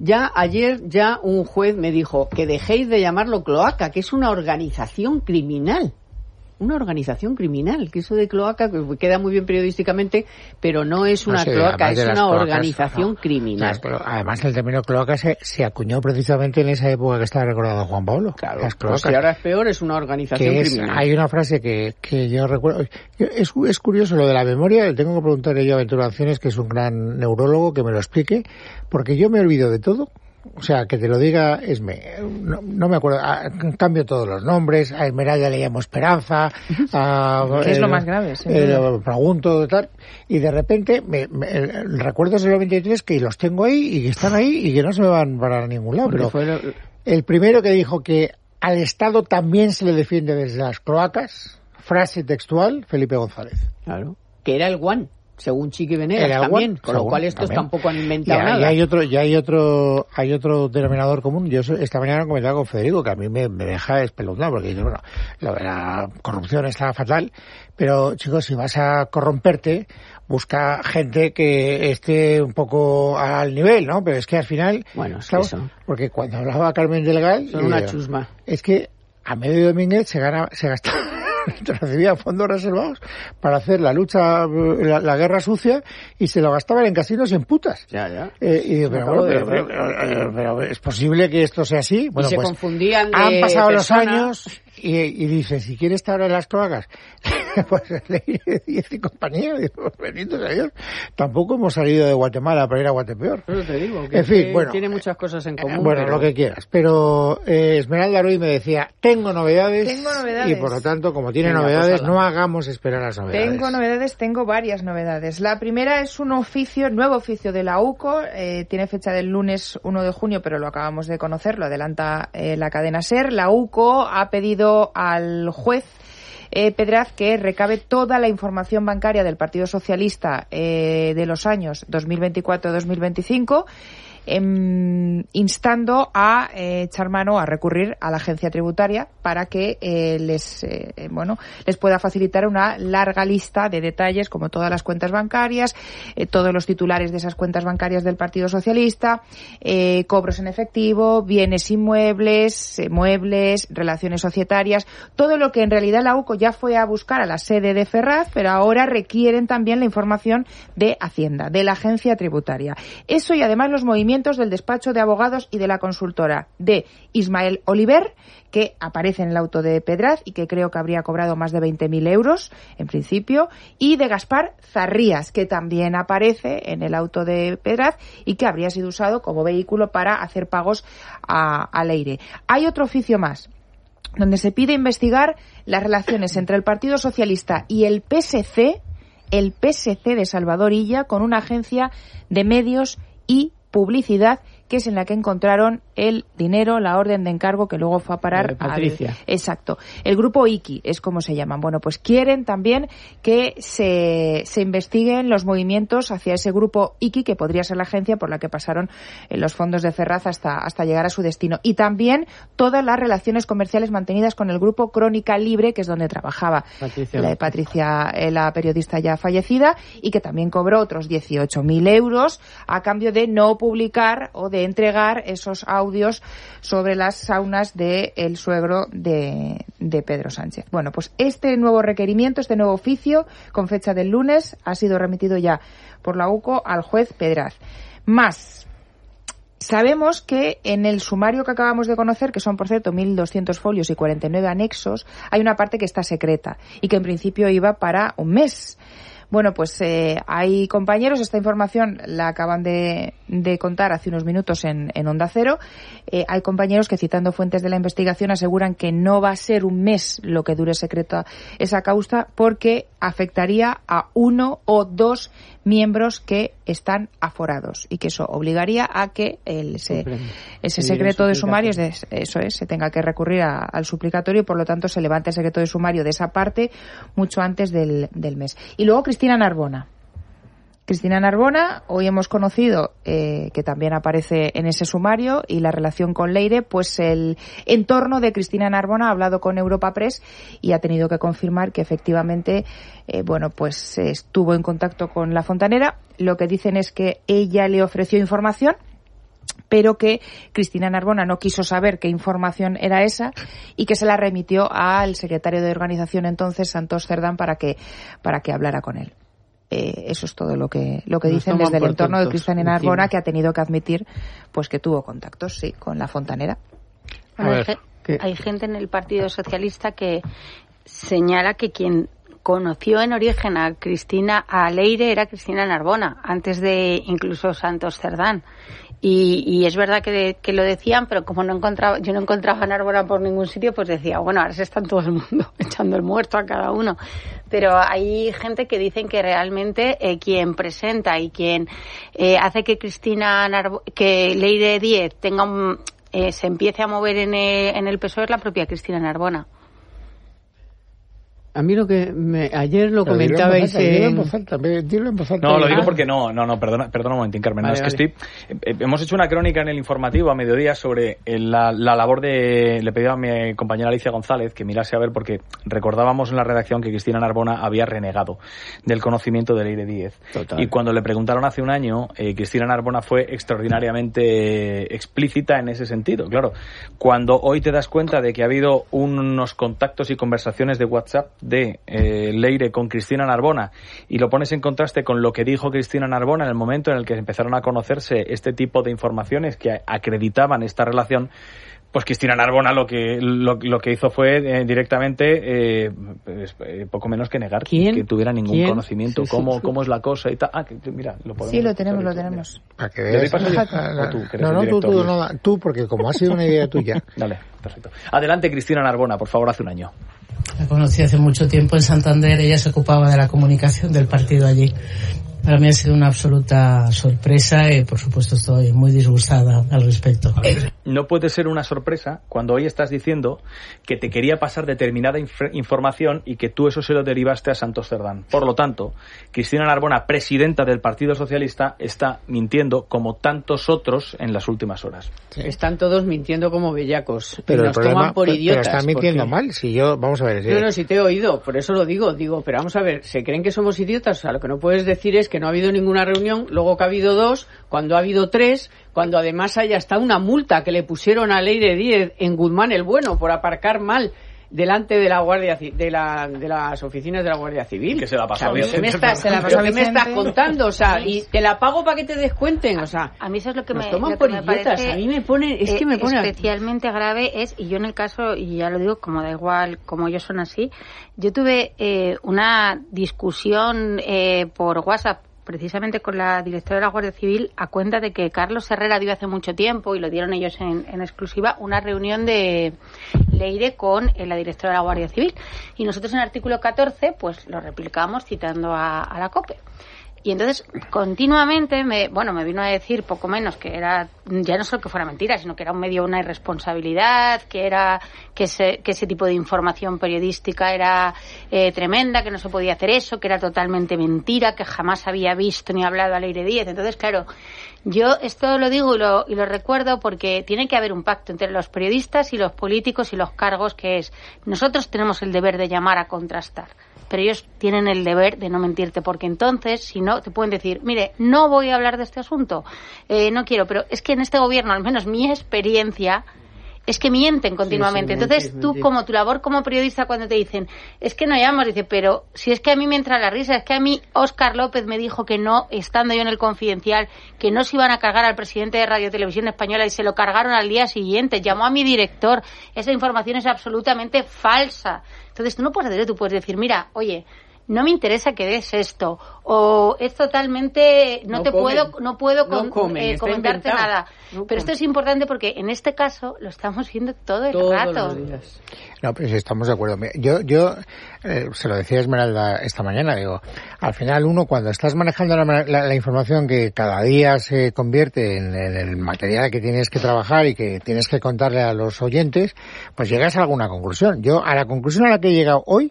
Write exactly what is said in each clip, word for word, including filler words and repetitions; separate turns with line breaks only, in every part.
Ya ayer ya un juez me dijo que dejéis de llamarlo cloaca, que es una organización criminal. Una organización criminal, que eso de cloaca que queda muy bien periodísticamente, pero no es una no sé, cloaca, es una cloacas, organización no, criminal.
Las, además, el término cloaca se, se acuñó precisamente en esa época que estaba recordado Juan Pablo.
Claro, las cloacas, pues si ahora es peor, es una organización
es,
criminal.
Hay una frase que, que yo recuerdo. Es, es curioso lo de la memoria, le tengo que preguntarle yo a Ventura Acciones, que es un gran neurólogo, que me lo explique, porque yo me olvido de todo. O sea, que te lo diga Esme, no, no me acuerdo, a, cambio todos los nombres, a Esmeralda le llamo Esperanza, a,
¿qué es eh, lo más grave? Sí,
eh, lo pregunto tal, y de repente me, me, el recuerdo es el veintitrés que los tengo ahí y que están ahí y que no se me van para ningún lado. Pero fue lo... el primero que dijo que al Estado también se le defiende desde las cloacas, frase textual, Felipe González.
Claro, que era el guan. Según Chiqui Venegas también, one, con lo cual estos también. Tampoco han inventado
ya,
nada.
Y hay otro, ya hay otro, hay otro denominador común. Yo esta mañana comentaba con Federico que a mí me, me deja espeluznado porque dice, bueno, lo de la corrupción está fatal, pero chicos, si vas a corromperte, busca gente que esté un poco al nivel, ¿no? Pero es que al final,
bueno, es
claro,
que eso.
Porque cuando hablaba Carmen Delgal,
son una chusma.
Es que a medio Domínguez se gana, se gasta. Recibía fondos reservados para hacer la lucha, la, la guerra sucia, y se lo gastaban en casinos y en putas.
Ya, ya.
Eh, y digo, pero, bueno, pero, pero, pero, pero es posible que esto sea así. Bueno,
y se
pues
confundían de
han pasado
persona.
los años y, y dice, si quiere estar en las cloacas, pues Leire diez y compañía, digo, bendito sea Dios. Tampoco hemos salido de Guatemala para ir a Guatepeor.
Pero te digo, que
en fin, bueno,
tiene muchas cosas en común.
Eh, bueno,
pero...
lo que quieras. Pero eh, Esmeralda Ruiz me decía, tengo novedades,
tengo novedades.
Y por lo tanto, como tiene
Venga,
novedades,
pues
no hagamos esperar las novedades.
Tengo novedades, tengo varias novedades. La primera es un oficio, nuevo oficio de la U C O, eh, tiene fecha del lunes uno de junio, pero lo acabamos de conocer, lo adelanta eh, la cadena SER. La U C O ha pedido al juez Eh, Pedraz que recabe toda la información bancaria del Partido Socialista eh, de los años dos mil veinticuatro a dos mil veinticinco, eh, instando a eh, echar mano, a recurrir a la agencia tributaria para que eh, les eh, bueno les pueda facilitar una larga lista de detalles, como todas las cuentas bancarias, eh, todos los titulares de esas cuentas bancarias del Partido Socialista, eh, cobros en efectivo, bienes inmuebles, eh, muebles, relaciones societarias, todo lo que en realidad la U C O ya fue a buscar a la sede de Ferraz, pero ahora requieren también la información de Hacienda, de la agencia tributaria. Eso y además los movimientos del despacho de abogados y de la consultora de Ismael Oliver, que aparece en el auto de Pedraz y que creo que habría cobrado más de veinte mil euros, en principio, y de Gaspar Zarrías, que también aparece en el auto de Pedraz y que habría sido usado como vehículo para hacer pagos a, a Leire. Hay otro oficio más, donde se pide investigar las relaciones entre el Partido Socialista y el P S C, el P S C de Salvador Illa, con una agencia de medios y publicidad, que es en la que encontraron el dinero, la orden de encargo que luego fue a parar
a Patricia.
Al, exacto. El grupo Iki es como se llaman. Bueno, pues quieren también que se, se investiguen los movimientos hacia ese grupo Iki, que podría ser la agencia por la que pasaron los fondos de Ferraz hasta, hasta llegar a su destino. Y también todas las relaciones comerciales mantenidas con el grupo Crónica Libre, que es donde trabajaba Patricia, la de Patricia, la periodista ya fallecida, y que también cobró otros dieciocho mil euros a cambio de no publicar o de entregar esos audios sobre las saunas del el suegro de, de Pedro Sánchez. Bueno, pues este nuevo requerimiento, este nuevo oficio, con fecha del lunes, ha sido remitido ya por la U C O al juez Pedraz. Más, sabemos que en el sumario que acabamos de conocer, que son, por cierto, mil doscientos folios y cuarenta y nueve anexos, hay una parte que está secreta y que en principio iba para un mes. Bueno, pues eh, hay compañeros, esta información la acaban de, de contar hace unos minutos en, en Onda Cero, eh, hay compañeros que, citando fuentes de la investigación, aseguran que no va a ser un mes lo que dure secreta esa causa, porque afectaría a uno o dos miembros que están aforados y que eso obligaría a que el, ese, ese secreto de sumario, eso es, se tenga que recurrir a, al suplicatorio y por lo tanto se levanta el secreto de sumario de esa parte mucho antes del, del mes. Y luego Cristina Narbona. Cristina Narbona, hoy hemos conocido eh, que también aparece en ese sumario, y la relación con Leire, pues el entorno de Cristina Narbona ha hablado con Europa Press y ha tenido que confirmar que efectivamente eh, bueno, pues estuvo en contacto con La Fontanera. Lo que dicen es que ella le ofreció información pero que Cristina Narbona no quiso saber qué información era esa y que se la remitió al secretario de organización entonces, Santos Cerdán, para que para que hablara con él. Eh, eso es todo lo que lo que dicen desde el entorno de Cristina Narbona, que ha tenido que admitir pues que tuvo contactos, sí, con la fontanera.
Bueno, hay, ge- hay gente en el Partido Socialista que señala que quien conoció en origen a Cristina, a Leire, era Cristina Narbona, antes de incluso Santos Cerdán. Y, y es verdad que, que lo decían, pero como no encontraba, yo no encontraba a Narbona por ningún sitio, pues decía, bueno, ahora se está todo el mundo echando el muerto a cada uno. Pero hay gente que dicen que realmente eh, quien presenta y quien eh, hace que Cristina Narbo- que Leire Díez tenga un, eh, se empiece a mover en el, en el P S O E es la propia Cristina Narbona.
A mí lo que me, ayer lo pero comentabais
dilo en voz alta, dilo en voz alta.
No, lo digo porque no, no, no, perdona, perdona un momentín, Carmen. Vale, no, es vale. que estoy, eh, hemos hecho una crónica en el informativo a mediodía sobre la, la labor de, le pedí a mi compañera Alicia González que mirase a ver porque recordábamos en la redacción que Cristina Narbona había renegado del conocimiento de Leire Díez. Total. Y cuando le preguntaron hace un año, eh, Cristina Narbona fue extraordinariamente explícita en ese sentido. Claro, cuando hoy te das cuenta de que ha habido unos contactos y conversaciones de WhatsApp de eh, Leire con Cristina Narbona y lo pones en contraste con lo que dijo Cristina Narbona en el momento en el que empezaron a conocerse este tipo de informaciones que acreditaban esta relación, pues Cristina Narbona lo que lo, lo que hizo fue eh, directamente eh, pues, eh, poco menos que negar que, que tuviera ningún ¿Quién? conocimiento sí, cómo sí, sí. cómo es la cosa y tal. Ah, que, mira, lo podemos.
Sí, lo tenemos, lo tenemos.
Para que veas. No, tú, no, no tú, tú, no, tú, porque como ha sido una idea tuya.
Dale, perfecto. Adelante, Cristina Narbona, por favor, hace un año.
La conocí hace mucho tiempo en Santander, ella se ocupaba de la comunicación del partido allí. Para mí ha sido una absoluta sorpresa y, por supuesto, estoy muy disgustada al respecto.
No puede ser una sorpresa cuando hoy estás diciendo que te quería pasar determinada inf- información y que tú eso se lo derivaste a Santos Cerdán. Por lo tanto, Cristina Narbona, presidenta del Partido Socialista, está mintiendo como tantos otros en las últimas horas.
Sí. Están todos mintiendo como bellacos.
Pero
nos
el problema,
toman por idiotas.
Pero están mintiendo
porque...
mal. Si yo, vamos a ver.
No, no, si te he oído, por eso lo digo. Digo, pero vamos a ver, ¿se creen que somos idiotas? O sea, lo que no puedes decir es que no ha habido ninguna reunión, luego que ha habido dos, cuando ha habido tres, cuando además hay hasta una multa que le pusieron a Leire Díez en Guzmán el Bueno por aparcar mal delante de la guardia de la de las oficinas de la Guardia Civil.
Que se la pasó a
Vicente. ¿Qué me estás, se la pasó ¿qué me estás contando? O sea, y te la pago para que te descuenten, o sea,
a mí eso es lo que
nos
me
toman
lo
por
que me
idiotas.
parece,
a mí me pone, es
eh,
que me pone
especialmente grave es, y yo en el caso, y ya lo digo, como da igual, como ellos son así, yo tuve eh, una discusión eh, por WhatsApp precisamente con la directora de la Guardia Civil a cuenta de que Carlos Herrera dio hace mucho tiempo, y lo dieron ellos en, en exclusiva, una reunión de Leire con eh, la directora de la Guardia Civil. Y nosotros en el artículo catorce pues lo replicamos citando a, a la COPE. Y entonces, continuamente, me, bueno, me vino a decir poco menos que era, ya no solo que fuera mentira, sino que era un medio una irresponsabilidad, que era, que ese, que ese tipo de información periodística era eh, tremenda, que no se podía hacer eso, que era totalmente mentira, que jamás había visto ni hablado a Leire Díez. Entonces, claro, yo esto lo digo y lo, y lo recuerdo porque tiene que haber un pacto entre los periodistas y los políticos y los cargos, que es, nosotros tenemos el deber de llamar a contrastar, pero ellos tienen el deber de no mentirte, porque entonces, si no, te pueden decir, mire, no voy a hablar de este asunto, eh, no quiero, pero es que en este gobierno, al menos mi experiencia, es que mienten continuamente. Sí, sí, entonces mentir, tú, mentir. Como tu labor como periodista, cuando te dicen, es que no llamas, dice, pero si es que a mí me entra la risa, es que a mí Óscar López me dijo que no, estando yo en el Confidencial, que no se iban a cargar al presidente de Radio Televisión Española, y se lo cargaron al día siguiente, llamó a mi director, esa información es absolutamente falsa. Entonces tú no puedes hacer, tú puedes decir, mira, oye, no me interesa que des esto, o es totalmente, no, no te comen. puedo, no puedo
no
con,
comen,
eh, comentarte inventado. nada. No pero esto es importante porque en este caso lo estamos viendo todo el
Todos
rato.
Los días.
No, pues estamos de acuerdo. Yo, yo eh, se lo decía a Esmeralda esta mañana, digo, al final uno cuando estás manejando la, la, la información que cada día se convierte en, en el material que tienes que trabajar y que tienes que contarle a los oyentes, pues llegas a alguna conclusión. Yo a la conclusión a la que he llegado hoy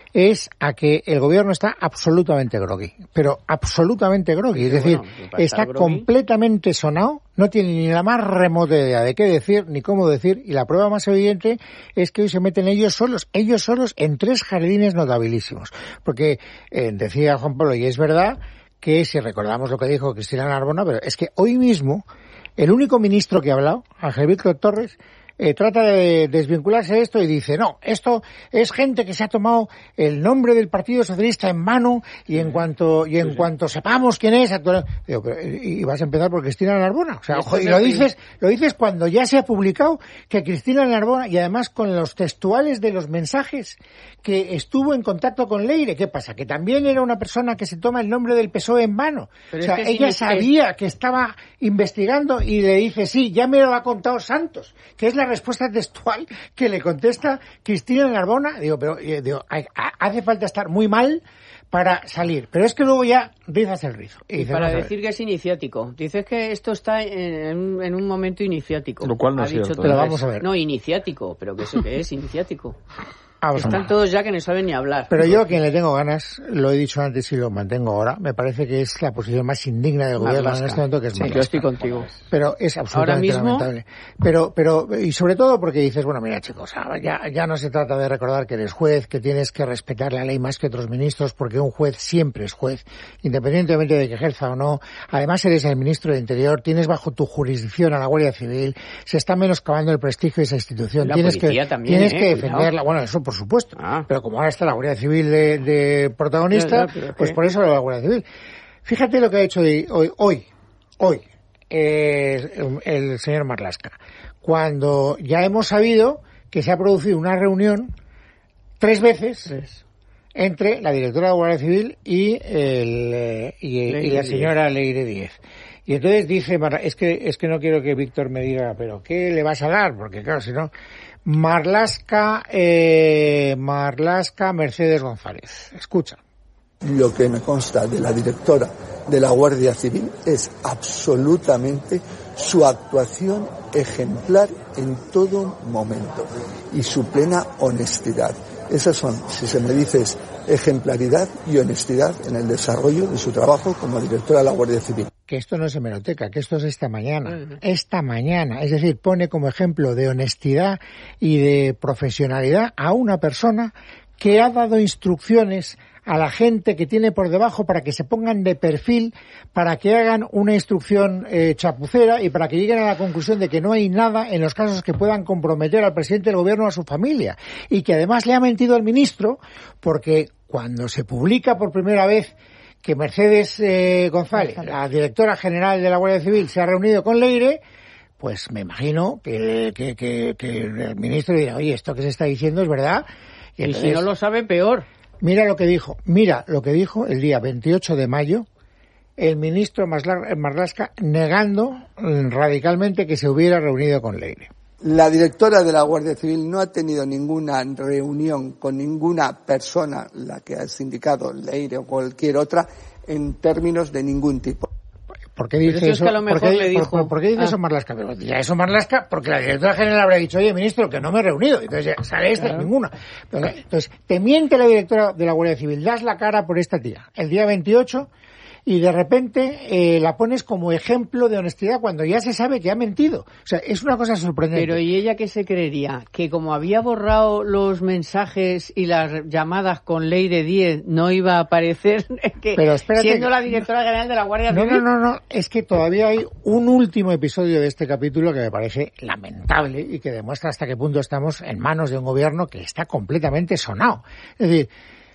es a que el gobierno está absolutamente groggy, pero absolutamente groggy, es decir, bueno, está groggy, completamente sonado, no tiene ni la más remota idea de qué decir ni cómo decir, y la prueba más evidente es que hoy se meten ellos solos, ellos solos en tres jardines notabilísimos, porque eh, decía Juan Pablo, y es verdad que si recordamos lo que dijo Cristina Narbona, pero es que hoy mismo el único ministro que ha hablado, Ángel Víctor Torres, Eh, trata de desvincularse de esto y dice, no, esto es gente que se ha tomado el nombre del Partido Socialista en mano y en cuanto y en sí, sí. cuanto sepamos quién es, digo, pero, y vas a empezar por Cristina Narbona, o sea, ojo, y lo dices, lo dices cuando ya se ha publicado que Cristina Narbona, y además con los textuales de los mensajes, que estuvo en contacto con Leire. ¿Qué pasa? Que también era una persona que se toma el nombre del P S O E en mano. Pero o sea, es que ella sabía que estaba investigando y le dice, sí, ya me lo ha contado Santos, que es la respuesta textual que le contesta Cristina Narbona. Digo, pero digo, hace falta estar muy mal para salir, pero es que luego ya rizas el rizo.
Y dice, para decir que es iniciático. Dices que esto está en un, en un momento iniciático.
Lo cual no
ha
es
dicho
cierto.
Pero vamos a ver.
No, iniciático, pero que eso que es iniciático.
Vamos
Están todos ya que no saben ni hablar.
Pero yo a quien le tengo ganas, lo he dicho antes y lo mantengo ahora, me parece que es la posición más indigna del gobierno
Marlaska.
en este momento, que es
sí,
Marlaska.
Yo estoy contigo.
Pero es absolutamente
ahora mismo...
lamentable. Pero, pero, y sobre todo porque dices, bueno, mira chicos, ya, ya no se trata de recordar que eres juez, que tienes que respetar la ley más que otros ministros, porque un juez siempre es juez, independientemente de que ejerza o no. Además eres el ministro de Interior, tienes bajo tu jurisdicción a la Guardia Civil, se está menoscabando el prestigio de esa institución.
La
tienes
policía
que,
también,
tienes
eh,
que
cuidado.
defenderla. Bueno, eso por supuesto.
Ah.
Pero como ahora está la Guardia Civil de, de protagonista,
ya, ya,
pues por eso la Guardia Civil. Fíjate lo que ha hecho hoy, hoy, hoy, hoy eh, el, el señor Marlaska, cuando ya hemos sabido que se ha producido una reunión tres veces
Tres.
entre la directora de la Guardia Civil y, el, eh, y, y la señora Leire Díez. Y entonces dice, es que es que no quiero que Víctor me diga, pero ¿qué le vas a dar? Porque claro, si no... Marlaska, eh, Marlaska Mercedes González. Escucha.
Lo que me consta de la directora de la Guardia Civil es absolutamente su actuación ejemplar en todo momento y su plena honestidad. Esas son, si se me dices, ejemplaridad y honestidad en el desarrollo de su trabajo como directora de la Guardia Civil.
Que esto no es hemeroteca, que esto es esta mañana, esta mañana. Es decir, pone como ejemplo de honestidad y de profesionalidad a una persona que ha dado instrucciones a la gente que tiene por debajo para que se pongan de perfil, para que hagan una instrucción eh, chapucera y para que lleguen a la conclusión de que no hay nada en los casos que puedan comprometer al presidente del gobierno o a su familia. Y que además le ha mentido al ministro porque cuando se publica por primera vez que Mercedes eh, González, la directora general de la Guardia Civil, se ha reunido con Leire, pues me imagino que, que, que, que el ministro dirá, oye, esto que se está diciendo es verdad.
Y, entonces, y si no lo sabe, peor.
Mira lo que dijo, mira lo que dijo el día veintiocho de mayo el ministro Marlaska negando radicalmente que se hubiera reunido con Leire.
La directora de la Guardia Civil no ha tenido ninguna reunión con ninguna persona, la que has indicado, Leire o cualquier otra, en términos de ningún tipo.
¿Por qué dice eso?
Es que a lo mejor
¿Por qué,
le dijo...
¿por, por qué dice
ah.
eso Marlaska? Pero ya eso Marlaska, porque la directora general habrá dicho, oye, ministro, que no me he reunido. Entonces ya sale esta, claro. Ninguna. Entonces, te miente la directora de la Guardia Civil, das la cara por esta tía. El día veintiocho... y de repente eh, la pones como ejemplo de honestidad cuando ya se sabe que ha mentido. O sea, es una cosa sorprendente.
Pero ¿y ella qué se creería? ¿Que como había borrado los mensajes y las llamadas con Leire Díez no iba a aparecer? que
Pero espérate,
siendo la directora general de la Guardia
no,
Civil...
No, no, no, es que todavía hay un último episodio de este capítulo que me parece lamentable y que demuestra hasta qué punto estamos en manos de un gobierno que está completamente sonado. Es decir,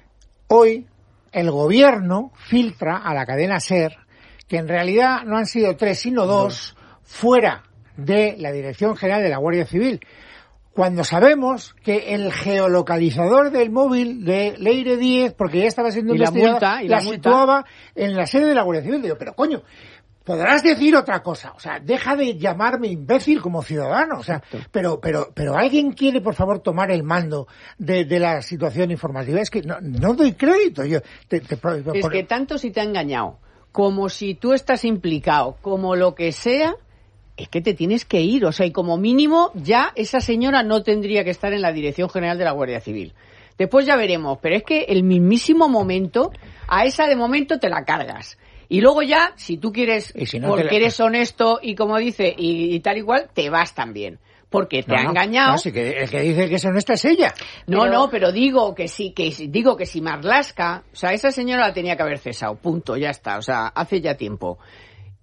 hoy... el gobierno filtra a la cadena SER que en realidad no han sido tres sino dos fuera de la Dirección General de la Guardia Civil, cuando sabemos que el geolocalizador del móvil de Leire Díez, porque ya estaba siendo
¿Y la
investigada,
multa? ¿Y la
la
multa?
situaba en la sede de la Guardia Civil. Digo, pero coño, podrás decir otra cosa, o sea, deja de llamarme imbécil como ciudadano, o sea, pero pero pero alguien quiere por favor tomar el mando de, de la situación informativa. Es que no, no doy crédito. Yo te, te, por...
Es que tanto si te ha engañado, como si tú estás implicado, como lo que sea, es que te tienes que ir, o sea, y como mínimo ya esa señora no tendría que estar en la Dirección General de la Guardia Civil. Después ya veremos, pero es que el mismísimo momento, a esa de momento te la cargas. Y luego ya, si tú quieres, si no porque la... eres honesto y como dice, y, y tal igual, te vas también. Porque te
no,
ha
no,
engañado.
No, sí que el que dice que es honesta es ella.
No,
pero...
no, pero digo que sí, que digo que si Marlaska, o sea, esa señora la tenía que haber cesado, punto, ya está, o sea, hace ya tiempo.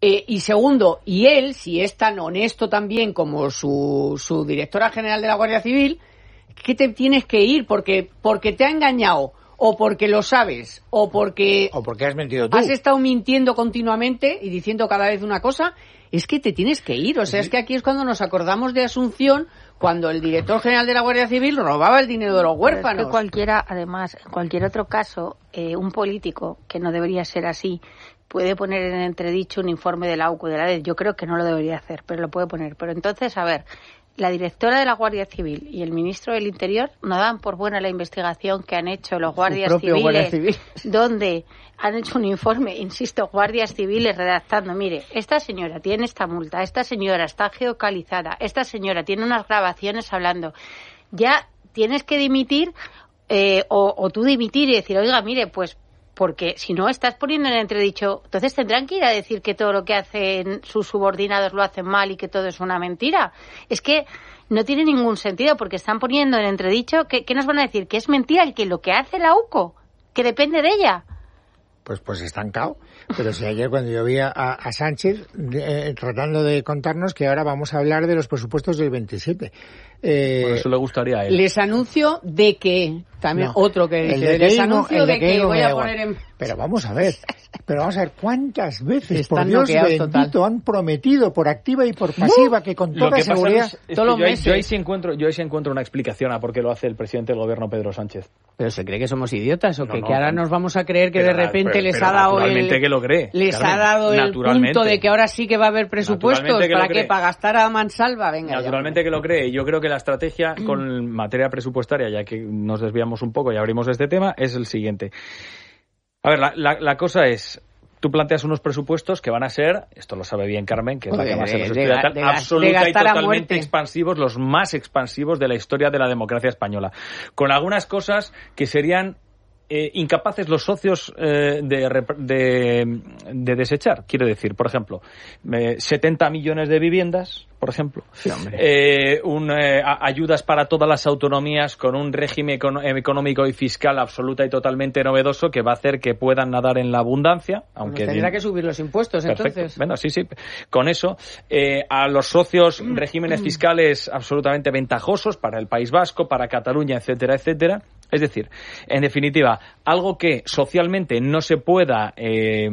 Eh, y segundo, y él, si es tan honesto también como su, su directora general de la Guardia Civil, ¿qué te tienes que ir? Porque, porque te ha engañado, o porque lo sabes, o porque...
O porque has mentido tú.
Has estado mintiendo continuamente y diciendo cada vez una cosa, es que te tienes que ir. O sea, es que aquí es cuando nos acordamos de Asunción, cuando el director general de la Guardia Civil robaba el dinero de los huérfanos.
Es que cualquiera, además, en cualquier otro caso, eh, un político, que no debería ser así, puede poner en entredicho un informe de la U C U de la D E D. Yo creo que no lo debería hacer, pero lo puede poner. Pero entonces, a ver, la directora de la Guardia Civil y el ministro del Interior no dan por buena la investigación que han hecho los guardias civiles,
guardia civil.
donde han hecho un informe, insisto, guardias civiles redactando, mire, esta señora tiene esta multa, esta señora está geocalizada, esta señora tiene unas grabaciones hablando. Ya tienes que dimitir eh, o, o tú dimitir y decir, oiga, mire, pues porque si no estás poniendo en entredicho, entonces tendrán que ir a decir que todo lo que hacen sus subordinados lo hacen mal y que todo es una mentira. Es que no tiene ningún sentido porque están poniendo en entredicho, ¿qué, qué nos van a decir? Que es mentira el que lo que hace la U C O, que depende de ella.
Pues pues estancado. Pero si ayer cuando yo vi a, a Sánchez eh, tratando de contarnos que ahora vamos a hablar de los presupuestos del veintisiete. Eh,
Por eso le gustaría a él.
Les anuncio de que, también
no,
otro que dice,
el de
les
que
anuncio
no,
de,
de
que,
que no
voy
me
a
da
poner en...
Pero vamos a ver, pero vamos a ver cuántas veces,
Están
por Dios
noqueados
bendito,
total.
han prometido por activa y por pasiva que con
Lo
toda
que pasa
seguridad...
es, es
todos
que
los
yo, ahí,
meses.
yo ahí sí encuentro, yo ahí sí encuentro una explicación a por qué lo hace el presidente del gobierno, Pedro Sánchez.
Pero se cree que somos idiotas o
No,
que,
no,
que ahora
no.
nos vamos a creer que
Pero
de
na-
repente
pero-
les
pero
ha dado el...
naturalmente que lo cree,
Les
Carmen,
ha dado el
naturalmente.
punto de que ahora sí que va a haber presupuestos.
Naturalmente que lo
¿Para qué?
cree.
Para gastar a mansalva, venga.
Naturalmente
ya.
que lo cree. Yo creo que la estrategia con materia presupuestaria, ya que nos desviamos un poco y abrimos este tema, es el siguiente. A ver, la, la, la cosa es... Tú planteas unos presupuestos que van a ser, esto lo sabe bien Carmen, que es la que más se nos
de,
estudia,
de,
tal,
de,
absoluta
de
y
gastar a
totalmente
muerte.
expansivos, los más expansivos de la historia de la democracia española. Con algunas cosas que serían eh, incapaces los socios eh, de, de, de desechar. Quiero decir, por ejemplo, eh, setenta millones de viviendas, por ejemplo.
Sí, hombre.
Eh, un, eh, a, ayudas para todas las autonomías con un régimen econ- económico y fiscal absoluta y totalmente novedoso que va a hacer que puedan nadar en la abundancia, aunque
Tendrá
bien-
que subir los impuestos,
Perfecto.
entonces.
Bueno, sí, sí. Con eso, eh, a los socios regímenes fiscales absolutamente ventajosos para el País Vasco, para Cataluña, etcétera, etcétera. Es decir, en definitiva, algo que socialmente no se pueda... Eh,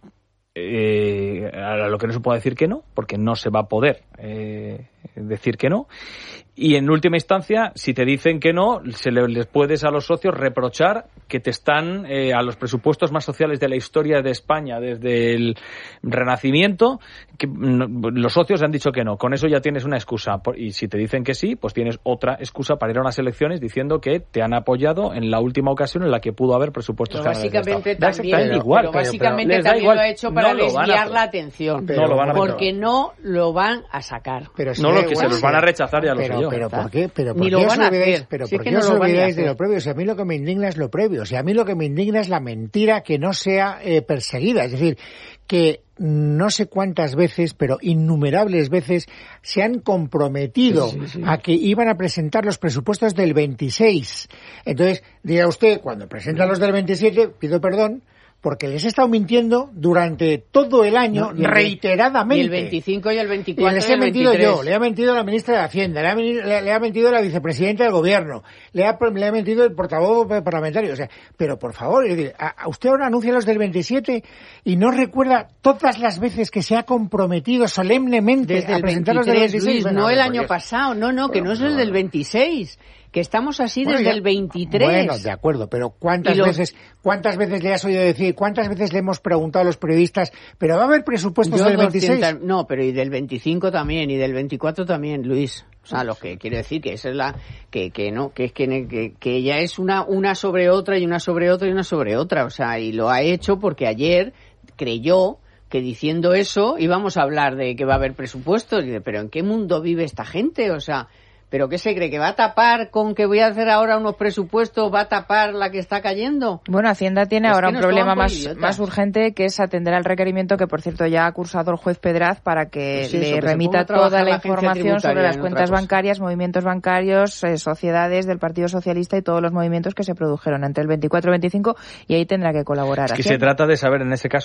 eh, a lo que no se puede decir que no, porque no se va a poder eh, decir que no. Y en última instancia, si te dicen que no, se le, les puedes a los socios reprochar que te están eh, a los presupuestos más sociales de la historia de España desde el Renacimiento, que no, los socios han dicho que no. Con eso ya tienes una excusa. Y si te dicen que sí, pues tienes otra excusa para ir a unas elecciones diciendo que te han apoyado en la última ocasión en la que pudo haber presupuestos
Pero
generales del
básicamente
Estado. Da
también,
exactamente
pero,
igual.
pero
pero-
básicamente
pero les da
también
igual.
lo ha hecho para
No lo van a
desviar
hacer.
la atención.
Pero-
No lo van a
porque no lo van a sacar.
Pero si
No,
da
lo que
igual,
se los van a rechazar, ya lo
pero,
sé yo.
Pero ¿por qué? Pero
Ni
¿por
lo
qué os
van a
olvidáis,
hacer.
pero
Si es
¿por
que
qué
no
os
lo van a
olvidáis de
hacer.
lo previo? O sea, a mí lo que me indigna es lo previo. O sea, a mí lo que me indigna es la mentira que no sea eh, perseguida. Es decir, que no sé cuántas veces, pero innumerables veces, se han comprometido
sí, sí, sí.
a que iban a presentar los presupuestos del veintiséis. Entonces, diga usted, cuando presentan los del veintisiete, pido perdón, porque les he estado mintiendo durante todo el año,
No, y el ve-
reiteradamente.
Y el veinticinco y el
Y
veinticuatro
les
y
he
el
mentido
veintitrés.
yo, le ha mentido la ministra de Hacienda, le ha, meni- le, le ha mentido la vicepresidenta del Gobierno, le ha, le ha mentido el portavoz parlamentario. O sea, pero por favor, es decir, a, a usted ahora anuncia los del veintisiete y no recuerda todas las veces que se ha comprometido solemnemente
Desde
a
el
presentar los del
veintitrés,
veintiséis.
Luis,
Venga,
no el
hombre,
año
por Dios.
pasado, no, no, que
Bueno,
no es el
bueno.
del veintiséis, que estamos así
Bueno,
desde
ya-
el veintitrés.
Bueno, de acuerdo, pero ¿cuántas
Y los-
veces cuántas veces le has oído decir, cuántas veces le hemos preguntado a los periodistas, pero va a haber presupuestos
Yo
del veintiséis?
doscientos no, pero y del veinticinco también, y del veinticuatro también, Luis. O sea, lo que quiero decir que esa es la que que no, que es que que, que ya es una una sobre otra y una sobre otra y una sobre otra, o sea, y lo ha hecho porque ayer creyó que diciendo eso íbamos a hablar de que va a haber presupuestos. Y dice, pero ¿en qué mundo vive esta gente? O sea, ¿pero qué se cree? ¿Que va a tapar con que voy a hacer ahora unos presupuestos? ¿Va a tapar la que está cayendo?
Bueno, Hacienda tiene
Es
ahora
que
un
nos
problema
toman por
más,
idiotas.
más urgente, que es atender al requerimiento que, por cierto, ya ha cursado el juez Pedraz para que
Pues eso,
le
que se ponga
remita
a trabajar
toda la
la agencia
información
tributaria
sobre las
en
cuentas
otra cosa.
bancarias, movimientos bancarios, eh, sociedades del Partido Socialista y todos los movimientos que se produjeron entre el veinticuatro y el veinticinco, y ahí tendrá que colaborar.
Es que
Hacienda.
se trata de saber, en ese caso,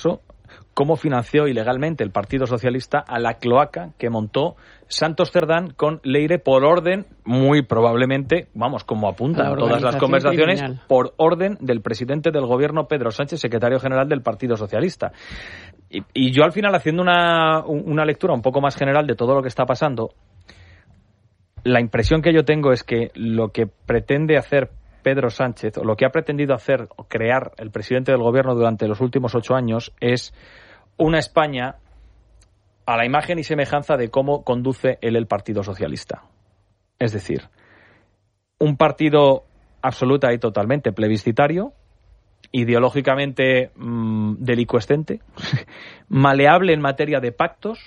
cómo financió ilegalmente el Partido Socialista a la cloaca que montó Santos Cerdán con Leire por orden, muy probablemente, vamos, como apuntan todas las conversaciones, criminal. Por orden del presidente del gobierno, Pedro Sánchez, secretario general del Partido Socialista. Y, y yo al final, haciendo una, una lectura un poco más general de todo lo que está pasando, la impresión que yo tengo es que lo que pretende hacer Pedro Sánchez, o lo que ha pretendido hacer o crear el presidente del gobierno durante los últimos ocho años, es una España a la imagen y semejanza de cómo conduce él el Partido Socialista. Es decir, un partido absoluta y totalmente plebiscitario, ideológicamente mmm, delicuescente, maleable en materia de pactos,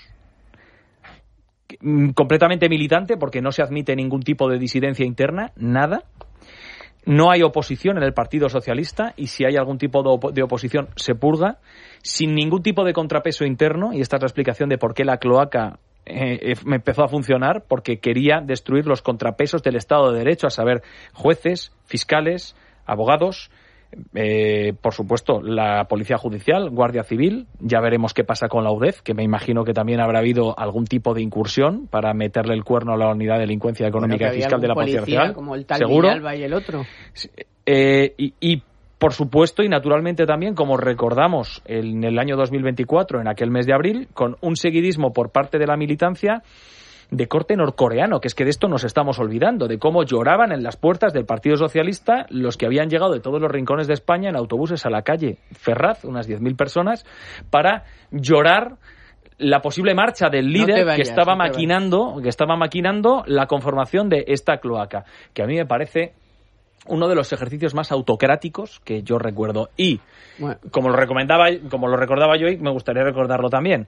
mmm, completamente militante porque no se admite ningún tipo de disidencia interna, nada. No hay oposición en el Partido Socialista y si hay algún tipo de, op- de oposición se purga sin ningún tipo de contrapeso interno, y esta es la explicación de por qué la cloaca eh, me empezó a funcionar, porque quería destruir los contrapesos del Estado de Derecho, a saber, jueces, fiscales, abogados, eh, por supuesto, la Policía Judicial, Guardia Civil. Ya veremos qué pasa con la U D E F, que me imagino que también habrá habido algún tipo de incursión para meterle el cuerno a la Unidad de Delincuencia Económica bueno, y Fiscal de la Policía Nacional.
Como el tal
seguro.
Villalba y el otro.
Eh, y, y por supuesto y naturalmente también, como recordamos en el año dos mil veinticuatro, en aquel mes de abril, con un seguidismo por parte de la militancia de corte norcoreano, que es que de esto nos estamos olvidando, de cómo lloraban en las puertas del Partido Socialista los que habían llegado de todos los rincones de España en autobuses a la calle Ferraz, unas diez mil personas, para llorar la posible marcha del líder no vayas, que estaba no maquinando, que estaba maquinando la conformación de esta cloaca, que a mí me parece uno de los ejercicios más autocráticos que yo recuerdo. Y bueno, como lo recomendaba, como lo recordaba yo, y me gustaría recordarlo también,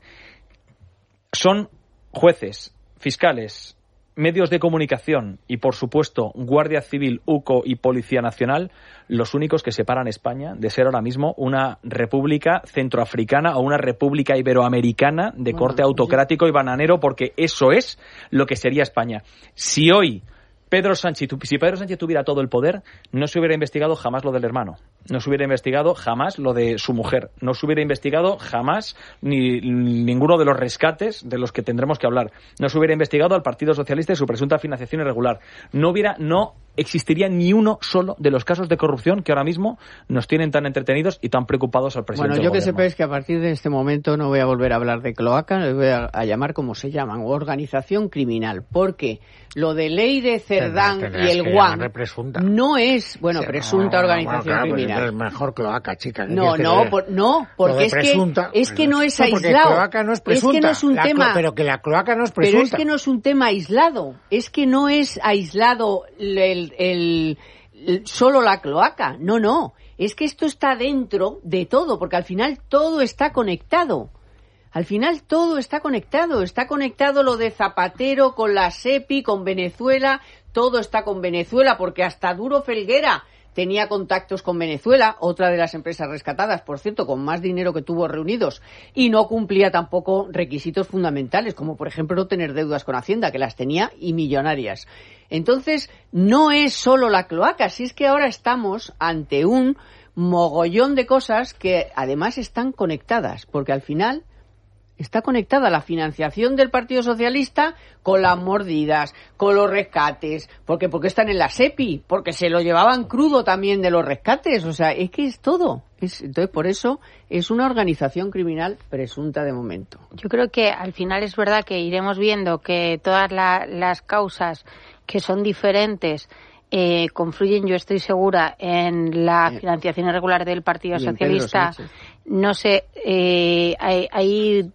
son jueces, fiscales, medios de comunicación y, por supuesto, Guardia Civil, U C O y Policía Nacional, los únicos que separan España de ser ahora mismo una república centroafricana o una república iberoamericana de bueno, corte autocrático y bananero, porque eso es lo que sería España. Si hoy Pedro Sánchez, si Pedro Sánchez tuviera todo el poder, no se hubiera investigado jamás lo del hermano, no se hubiera investigado jamás lo de su mujer, no se hubiera investigado jamás ni ninguno de los rescates de los que tendremos que hablar, no se hubiera investigado al Partido Socialista y su presunta financiación irregular, no hubiera, no existiría ni uno solo de los casos de corrupción que ahora mismo nos tienen tan entretenidos y tan preocupados al presidente.
Bueno, yo
del
que sepáis que a partir de este momento no voy a volver a hablar de cloaca, les voy a, a llamar como se llaman, organización criminal, porque lo de Leire Cerdán y el Guam no es, bueno, sí, presunta no, organización bueno, claro, criminal.
Pues es mejor cloaca, chica.
No, no, por, no, porque es que, es que no es
no,
aislado.
Cloaca no es presunta.
Es que no es un
la
tema.
Clo- pero que la cloaca no es presunta.
Pero es que no es un tema aislado. Es que no es aislado el, el, el, el solo la cloaca. No, no. Es que esto está dentro de todo, porque al final todo está conectado. Al final todo está conectado, está conectado lo de Zapatero con la SEPI, con Venezuela, todo está con Venezuela, porque hasta Duro Felguera tenía contactos con Venezuela, otra de las empresas rescatadas, por cierto, con más dinero que tuvo reunidos, y no cumplía tampoco requisitos fundamentales, como por ejemplo no tener deudas con Hacienda, que las tenía y millonarias. Entonces, no es solo la cloaca, si es que ahora estamos ante un mogollón de cosas que además están conectadas, porque al final está conectada la financiación del Partido Socialista con las mordidas, con los rescates, porque porque están en la SEPI, porque se lo llevaban crudo también de los rescates, o sea, es que es todo. Es, entonces, por eso es una organización criminal presunta de momento.
Yo creo que al final es verdad que iremos viendo que todas la, las causas que son diferentes eh, confluyen, yo estoy segura, en la eh, financiación irregular del Partido Socialista. No sé, eh, hay, hay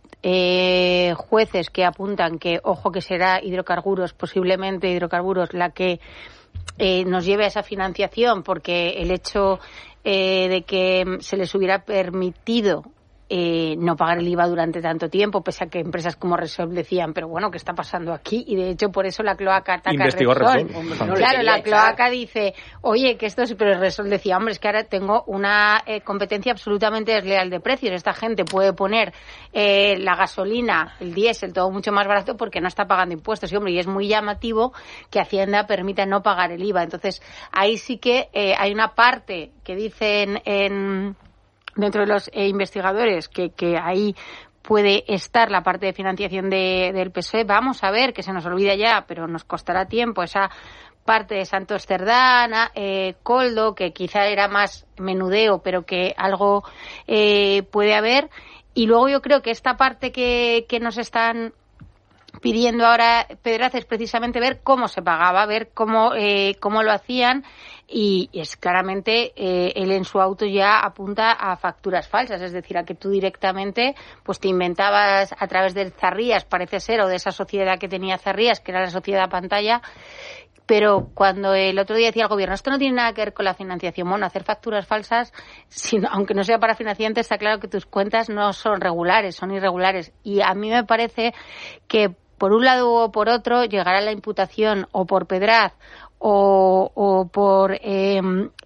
Eh, jueces que apuntan que, ojo, que será hidrocarburos, posiblemente hidrocarburos, la que eh, nos lleve a esa financiación, porque el hecho eh, de que se les hubiera permitido eh, no pagar el I V A durante tanto tiempo, pese a que empresas como Repsol decían, pero bueno, ¿qué está pasando aquí? Y de hecho por eso la cloaca ataca
Investigó
a Repsol.
Repsol.
Hombre, no claro, la cloaca echar. Dice, oye, que esto es... Pero Repsol decía, hombre, es que ahora tengo una eh, competencia absolutamente desleal de precios. Esta gente puede poner eh, la gasolina, el diésel, todo mucho más barato porque no está pagando impuestos. Y hombre, y es muy llamativo que Hacienda permita no pagar el I V A. Entonces, ahí sí que eh, hay una parte que dicen en... dentro de los eh, investigadores que, que ahí puede estar la parte de financiación de, del P S O E. Vamos a ver, que se nos olvida ya, pero nos costará tiempo, esa parte de Santos Cerdán, eh, Koldo, que quizá era más menudeo, pero que algo eh, puede haber. Y luego yo creo que esta parte que, que nos están pidiendo ahora Pedraz es precisamente ver cómo se pagaba, ver cómo eh, cómo lo hacían, y es claramente eh, él en su auto ya apunta a facturas falsas, es decir, a que tú directamente pues te inventabas a través de Zarrías, parece ser, o de esa sociedad que tenía Zarrías, que era la sociedad pantalla. Pero cuando el otro día decía el gobierno, esto no tiene nada que ver con la financiación, bueno, hacer facturas falsas, sino, aunque no sea para financiante, está claro que tus cuentas no son regulares, son irregulares. Y a mí me parece que por un lado o por otro llegará la imputación o por Pedraz o, o por eh,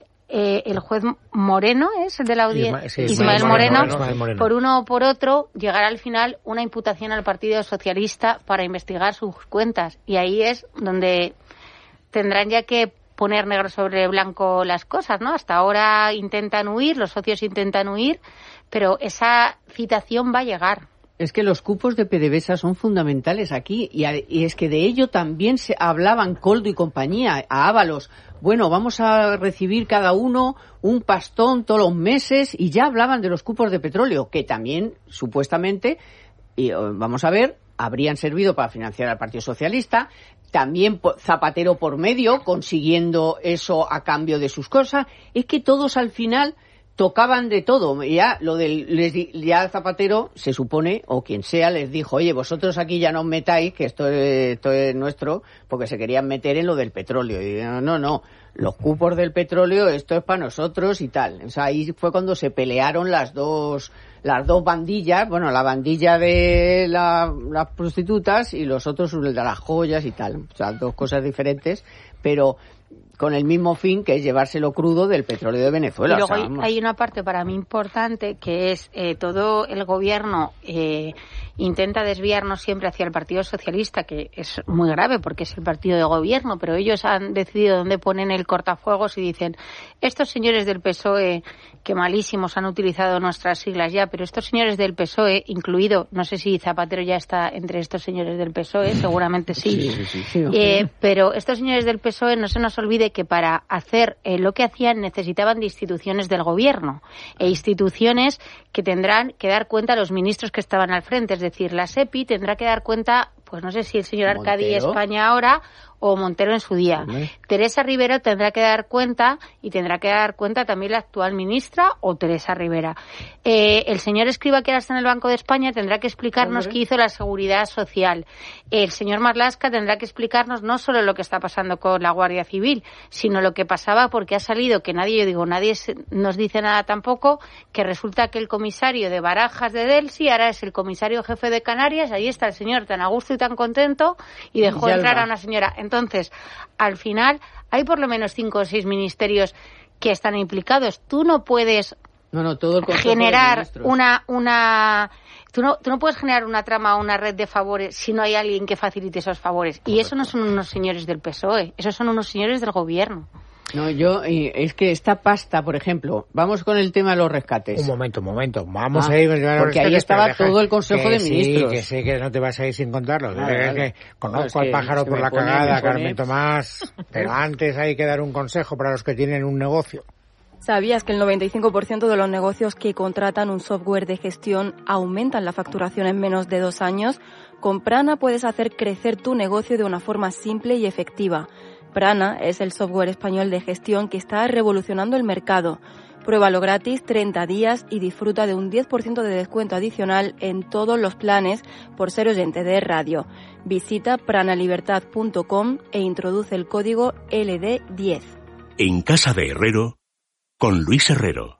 eh, el juez Moreno, ¿es el de la audiencia? Sí, Ismael, Ismael Moreno, Moreno, Moreno, Moreno. Por uno o por otro llegará al final una imputación al Partido Socialista para investigar sus cuentas. Y ahí es donde tendrán ya que poner negro sobre blanco las cosas, ¿no? Hasta ahora intentan huir, los socios intentan huir, pero esa citación va a llegar.
Es que los cupos de PDVSA son fundamentales aquí, y, a, y es que de ello también se hablaban Koldo y compañía, a Ábalos. Bueno, vamos a recibir cada uno un pastón todos los meses, y ya hablaban de los cupos de petróleo, que también, supuestamente, y vamos a ver, habrían servido para financiar al Partido Socialista. También Zapatero por medio, consiguiendo eso a cambio de sus cosas. Es que todos al final tocaban de todo. Ya lo del les, ya Zapatero, se supone, o quien sea, les dijo, oye, vosotros aquí ya no os metáis, que esto es, esto es nuestro, porque se querían meter en lo del petróleo. Y dijeron, no, no, los cupos del petróleo, esto es para nosotros y tal. O sea, ahí fue cuando se pelearon las dos las dos bandillas, bueno, la bandilla de la, las prostitutas y los otros de las joyas y tal. O sea, dos cosas diferentes, pero con el mismo fin, que es llevárselo crudo del petróleo de Venezuela.
Y luego
o sea,
hay, hay una parte para mí importante, que es eh, todo el gobierno eh, intenta desviarnos siempre hacia el Partido Socialista, que es muy grave porque es el partido de gobierno, pero ellos han decidido dónde ponen el cortafuegos y dicen, estos señores del P S O E, que malísimos han utilizado nuestras siglas ya, pero estos señores del P S O E, incluido, no sé si Zapatero ya está entre estos señores del P S O E, seguramente sí, sí, sí, sí, sí, eh, pero estos señores del P S O E, no se nos olvide que para hacer eh, lo que hacían necesitaban de instituciones del gobierno, e instituciones que tendrán que dar cuenta a los ministros que estaban al frente, es decir, la SEPI tendrá que dar cuenta, pues no sé si el señor Arcadi España ahora o Montero en su día. Uh-huh. Teresa Rivera tendrá que dar cuenta, y tendrá que dar cuenta también la actual ministra o Teresa Rivera. Eh, el señor Escrivá, que ahora está en el Banco de España, tendrá que explicarnos qué hizo la Seguridad Social. El señor Marlaska tendrá que explicarnos no solo lo que está pasando con la Guardia Civil, sino lo que pasaba, porque ha salido que nadie, yo digo, nadie nos dice nada tampoco, que resulta que el comisario de Barajas de Delsi ahora es el comisario jefe de Canarias. Ahí está el señor tan a gusto y tan contento, y dejó
Yalba.
entrar a una señora. Entonces, al final, hay por lo menos cinco o seis ministerios que están implicados. Tú no puedes
no, no, todo el
generar una una tú no tú no puedes generar una trama o una red de favores si no hay alguien que facilite esos favores. Correcto. Y eso no son unos señores del P S O E, esos son unos señores del gobierno.
No, yo, es que esta pasta, por ejemplo, vamos con el tema de los rescates.
Un momento, un momento, vamos
ah,
a ir con los
porque ahí estaba deja, todo el Consejo de
sí,
Ministros.
Que sé que no te vas a ir sin contarlo. Ah,
vale.
que conozco no, es
que
al pájaro por la
pone,
cagada, Carmen Tomás, pero antes hay que dar un consejo para los que tienen un negocio.
¿Sabías que el noventa y cinco por ciento de los negocios que contratan un software de gestión aumentan la facturación en menos de dos años? Con Prana puedes hacer crecer tu negocio de una forma simple y efectiva. Prana es el software español de gestión que está revolucionando el mercado. Pruébalo gratis treinta días y disfruta de un diez por ciento de descuento adicional en todos los planes por ser oyente de radio. Visita pranalibertad punto com e introduce el código L D diez.
En Casa de Herrero, con Luis Herrero.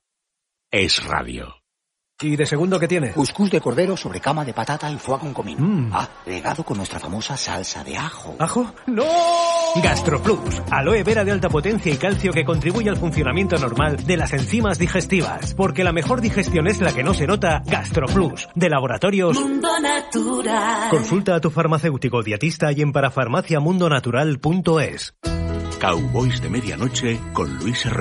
Es radio.
¿Y de segundo qué tiene?
Cuscús de cordero sobre cama de patata y foie con comino.
Mm.
Ah, regado con nuestra famosa salsa de ajo.
¿Ajo? ¡No!
GastroPlus, aloe vera de alta potencia y calcio que contribuye al funcionamiento normal de las enzimas digestivas. Porque la mejor digestión es la que no se nota. GastroPlus, de Laboratorios
Mundo Natural.
Consulta a tu farmacéutico dietista y en parafarmaciamundonatural punto es.
Cowboys de Medianoche con Luis Herrero.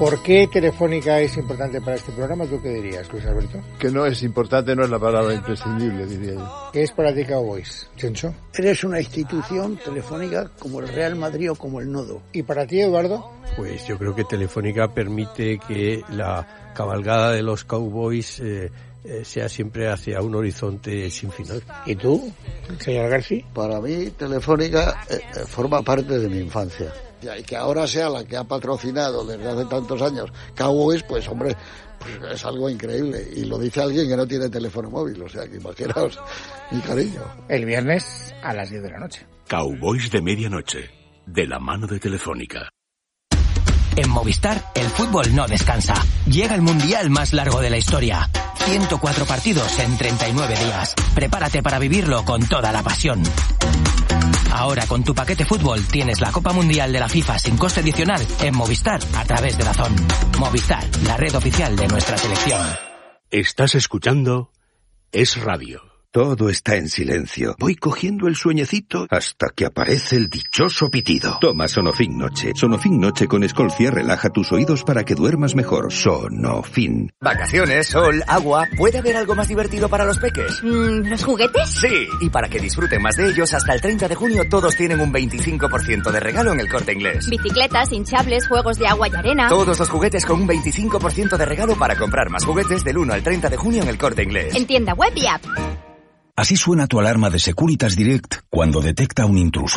¿Por qué Telefónica es importante para este programa? ¿Tú qué dirías, Luis Alberto?
Que no es importante, no es la palabra imprescindible, diría yo.
¿Qué es para ti Cowboys, Chencho?
Eres una institución telefónica como el Real Madrid o como el Nodo.
¿Y para ti, Eduardo?
Pues yo creo que Telefónica permite que la cabalgada de los Cowboys eh, eh, sea siempre hacia un horizonte sin final.
¿Y tú, señor García?
Para mí, Telefónica eh, forma parte de mi infancia. Y que ahora sea la que ha patrocinado desde hace tantos años Cowboys, pues hombre, pues es algo increíble. Y lo dice alguien que no tiene teléfono móvil, o sea que imaginaos mi cariño.
El viernes a las diez de la noche.
Cowboys de medianoche, de la mano de Telefónica.
En Movistar, el fútbol no descansa. Llega el mundial más largo de la historia. ciento cuatro partidos en treinta y nueve días. Prepárate para vivirlo con toda la pasión. Ahora con tu paquete fútbol tienes la Copa Mundial de la FIFA sin coste adicional en Movistar a través de DAZN. Movistar, la red oficial de nuestra selección.
Estás escuchando Es Radio.
Todo está en silencio. Voy cogiendo el sueñecito hasta que aparece el dichoso pitido. Toma Sonofin Noche. Sonofin Noche con Escolcia relaja tus oídos para que duermas mejor. Sonofin.
Vacaciones, sol, agua. ¿Puede haber algo más divertido para los peques?
Mm, ¿Los juguetes?
Sí. Y para que disfruten más de ellos, hasta el treinta de junio todos tienen un veinticinco por ciento de regalo en El Corte Inglés.
Bicicletas, hinchables, juegos de agua y arena.
Todos los juguetes con un veinticinco por ciento de regalo para comprar más juguetes del uno al treinta de junio en El Corte Inglés.
En tienda web y app.
Así suena tu alarma de Securitas Direct cuando detecta un intruso.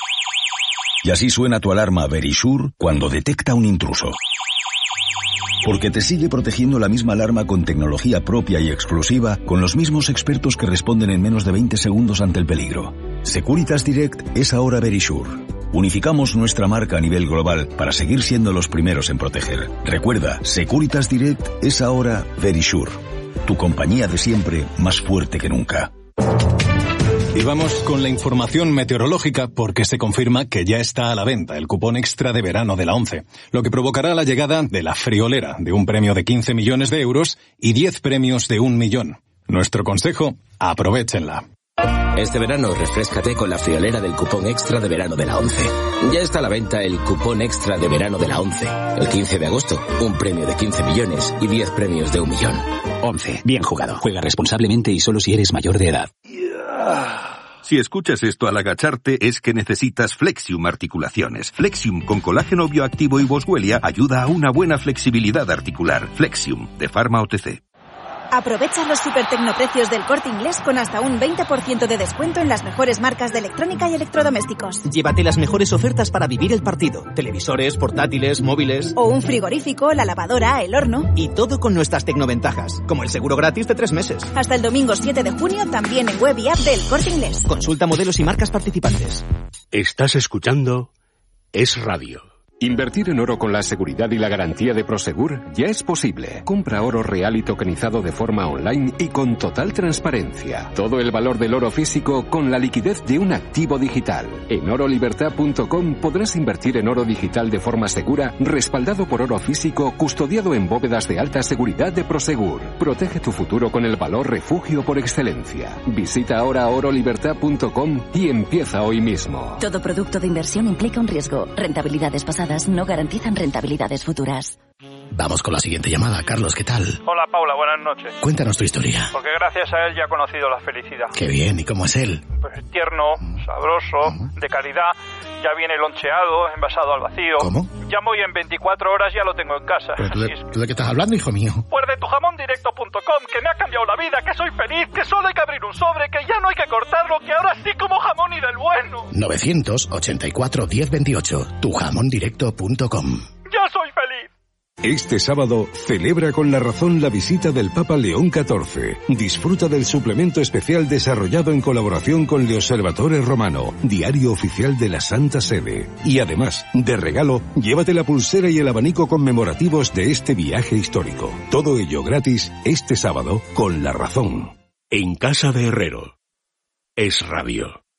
Y así suena tu alarma Verisure cuando detecta un intruso. Porque te sigue protegiendo la misma alarma con tecnología propia y exclusiva, con los mismos expertos que responden en menos de veinte segundos ante el peligro. Securitas Direct es ahora Verisure. Unificamos nuestra marca a nivel global para seguir siendo los primeros en proteger. Recuerda, Securitas Direct es ahora Verisure. Tu compañía de siempre, más fuerte que nunca.
Y vamos con la información meteorológica porque se confirma que ya está a la venta el cupón extra de verano de la ONCE, lo que provocará la llegada de la friolera de un premio de quince millones de euros y diez premios de un millón. Nuestro consejo, aprovéchenla.
Este verano refréscate con la friolera del cupón extra de verano de la ONCE. Ya está a la venta el cupón extra de verano de la ONCE. El quince de agosto, un premio de quince millones y diez premios de un millón.
ONCE, bien jugado. Juega responsablemente y solo si eres mayor de edad.
Si escuchas esto al agacharte es que necesitas Flexium Articulaciones. Flexium con colágeno bioactivo y boswellia ayuda a una buena flexibilidad articular. Flexium, de Pharma O T C.
Aprovecha los supertecnoprecios del Corte Inglés con hasta un veinte por ciento de descuento en las mejores marcas de electrónica y electrodomésticos.
Llévate las mejores ofertas para vivir el partido. Televisores, portátiles, móviles...
O un frigorífico, la lavadora, el horno...
Y todo con nuestras tecnoventajas, como el seguro gratis de tres meses.
Hasta el domingo siete de junio también en web y app del Corte Inglés.
Consulta modelos y marcas participantes.
Estás escuchando Es Radio.
Invertir en oro con la seguridad y la garantía de Prosegur ya es posible. Compra oro real y tokenizado de forma online y con total transparencia. Todo el valor del oro físico con la liquidez de un activo digital. En oro libertad punto com podrás invertir en oro digital de forma segura, respaldado por oro físico, custodiado en bóvedas de alta seguridad de Prosegur. Protege tu futuro con el valor refugio por excelencia. Visita ahora oro libertad punto com y empieza hoy mismo.
Todo producto de inversión implica un riesgo. Rentabilidades pasadas no garantizan rentabilidades futuras.
Vamos con la siguiente llamada. Carlos, ¿qué tal?
Hola, Paula, buenas noches.
Cuéntanos tu historia.
Porque gracias a él ya he conocido la felicidad.
Qué bien, ¿y cómo es él?
Pues tierno, sabroso, de calidad, ya viene loncheado, envasado al vacío.
¿Cómo?
Llamo y en veinticuatro horas ya lo tengo en casa.
¿Pero tú, de,
es... que...
¿tú de qué estás hablando, hijo mío?
Pues de tu jamón directo punto com, que me ha cambiado la vida, que soy feliz, que solo hay que abrir un sobre, que ya no hay que cortarlo, que ahora sí como jamón y del bueno.
nueve ochenta y cuatro, diez veintiocho, tu jamón directo punto com.
¡Ya soy feliz!
Este sábado celebra con La Razón la visita del Papa León catorce. Disfruta del suplemento especial desarrollado en colaboración con Le Osservatore Romano, diario oficial de la Santa Sede. Y además, de regalo, llévate la pulsera y el abanico conmemorativos de este viaje histórico. Todo ello gratis este sábado con La Razón.
En casa de Herrero. Es Radio.